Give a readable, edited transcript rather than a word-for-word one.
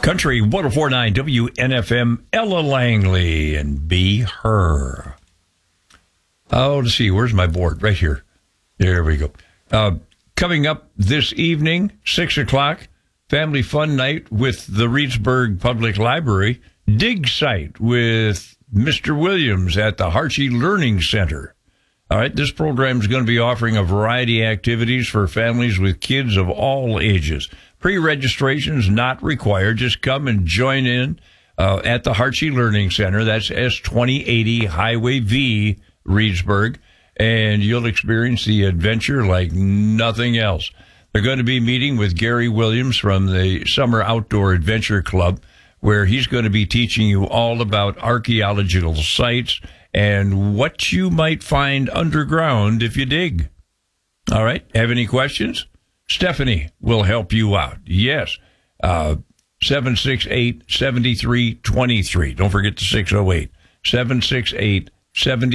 Country 104.9 WNFM, Ella Langley, and Be Her. Oh, let's see, where's my board? Right here. There we go. Coming up this evening, 6 o'clock, Family Fun Night with the Reedsburg Public Library. Dig Site with Mr. Williams at the Harchie Learning Center. All right, this program is going to be offering a variety of activities for families with kids of all ages. Pre-registration is not required. Just come and join in at the Harchie Learning Center. That's S2080 Highway V, Reedsburg, and you'll experience the adventure like nothing else. They're going to be meeting with Gary Williams from the Summer Outdoor Adventure Club, where he's going to be teaching you all about archaeological sites and what you might find underground if you dig. All right, have any questions? Stephanie will help you out. Yes, 768-7323. Don't forget the 608. 768-7323.